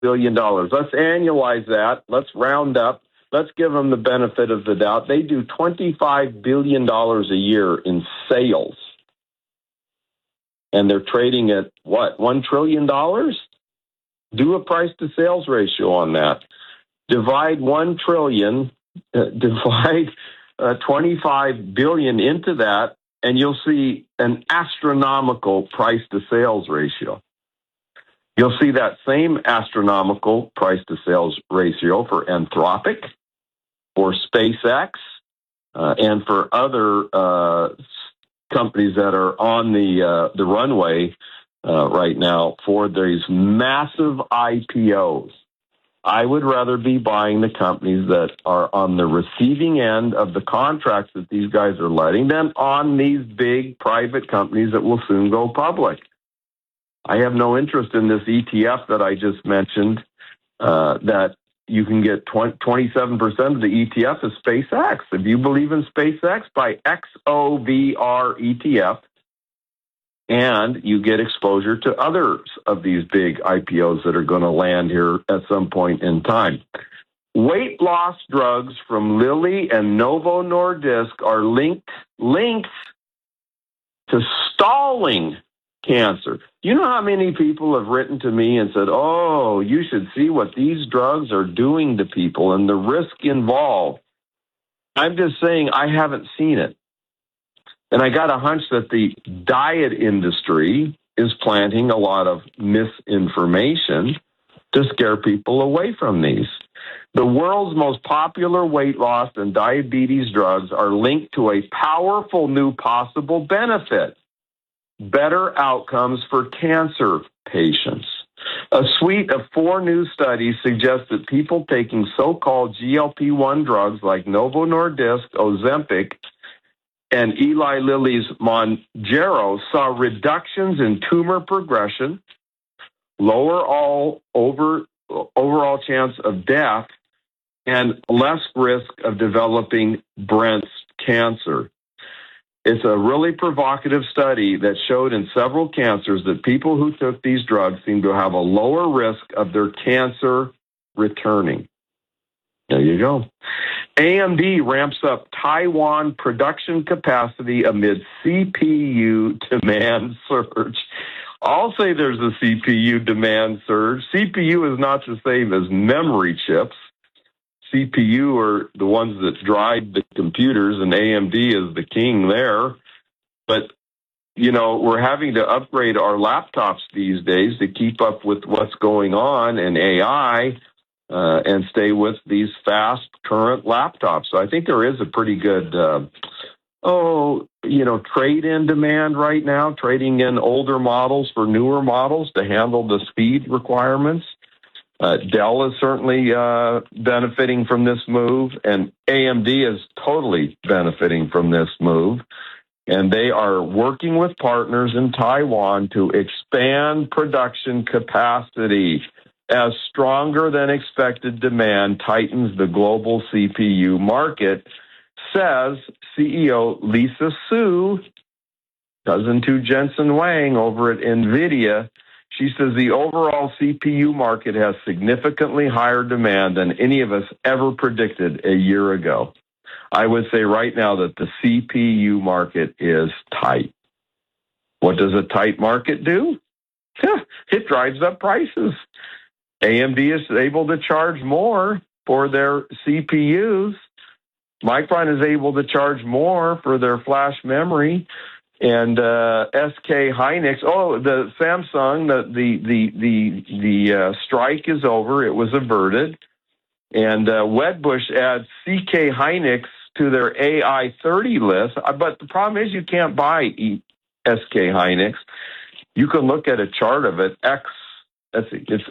billion. Let's annualize that. Let's round up. Let's give them the benefit of the doubt. They do $25 billion a year in sales. And they're trading at what, $1 trillion? Do a price to sales ratio on that. Divide 1 trillion, divide 25 billion into that, and you'll see an astronomical price to sales ratio. You'll see that same astronomical price to sales ratio for Anthropic, for SpaceX, and for other companies that are on the runway right now for these massive IPOs. I would rather be buying the companies that are on the receiving end of the contracts that these guys are letting than on these big private companies that will soon go public. I have no interest in this ETF that I just mentioned, that you can get 27% of the ETF is SpaceX. If you believe in SpaceX, buy XOVR ETF, and you get exposure to others of these big IPOs that are going to land here at some point in time. Weight loss drugs from Lilly and Novo Nordisk are linked to stalling cancer. You know how many people have written to me and said, oh, you should see what these drugs are doing to people and the risk involved. I'm just saying I haven't seen it. And I got a hunch that the diet industry is planting a lot of misinformation to scare people away from these. The world's most popular weight loss and diabetes drugs are linked to a powerful new possible benefit: better outcomes for cancer patients. A suite of 4 new studies suggests that people taking so-called GLP-1 drugs like Novo Nordisk, Ozempic, and Eli Lilly's Mounjaro saw reductions in tumor progression, lower overall chance of death, and less risk of developing breast cancer. It's a really provocative study that showed in several cancers that people who took these drugs seem to have a lower risk of their cancer returning. There you go. AMD ramps up Taiwan production capacity amid CPU demand surge. I'll say there's a CPU demand surge. CPU is not the same as memory chips. CPU are the ones that drive the computers, and AMD is the king there. But, you know, we're having to upgrade our laptops these days to keep up with what's going on in AI and stay with these fast current laptops. So I think there is a pretty good, trade-in demand right now, trading in older models for newer models to handle the speed requirements. Dell is certainly benefiting from this move, and AMD is totally benefiting from this move. And they are working with partners in Taiwan to expand production capacity as stronger than expected demand tightens the global CPU market, says CEO Lisa Su, cousin to Jensen Huang over at NVIDIA. She says the overall CPU market has significantly higher demand than any of us ever predicted a year ago. I would say right now that the CPU market is tight. What does a tight market do? It drives up prices. AMD is able to charge more for their CPUs. Micron is able to charge more for their flash memory. And SK Hynix, the Samsung, the strike is over. It was averted. And Wedbush adds CK Hynix to their AI30 list. But the problem is you can't buy SK Hynix. You can look at a chart of it. It's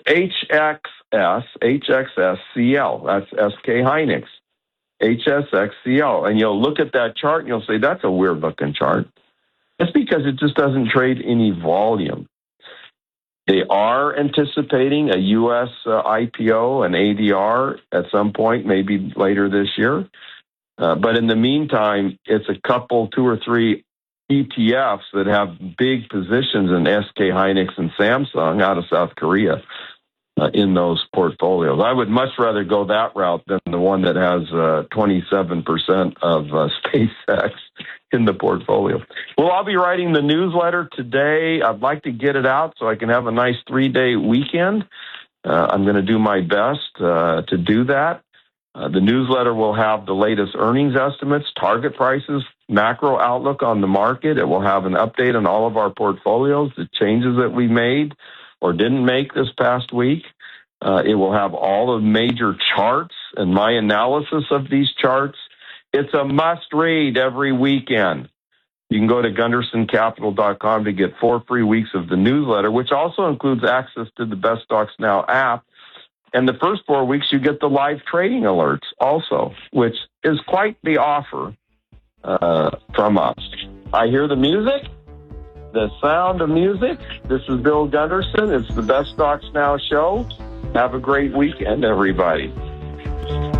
HXSCL. That's SK Hynix. HSXCL. And you'll look at that chart and you'll say, that's a weird looking chart. It's because it just doesn't trade any volume. They are anticipating a U.S. IPO and ADR at some point, maybe later this year. But in the meantime, it's a couple, 2 or 3 ETFs that have big positions in SK Hynix and Samsung out of South Korea in those portfolios. I would much rather go that route than the one that has 27% of SpaceX in the portfolio. Well, I'll be writing the newsletter today. I'd like to get it out so I can have a nice 3-day weekend. I'm going to do my best to do that. The newsletter will have the latest earnings estimates, target prices, macro outlook on the market. It will have an update on all of our portfolios, the changes that we made or didn't make this past week. It will have all the major charts and my analysis of these charts. It's a must-read every weekend. You can go to GundersonCapital.com to get 4 free weeks of the newsletter, which also includes access to the Best Stocks Now app. And the first 4 weeks, you get the live trading alerts also, which is quite the offer from us. I hear the music, the sound of music. This is Bill Gunderson. It's the Best Stocks Now show. Have a great weekend, everybody.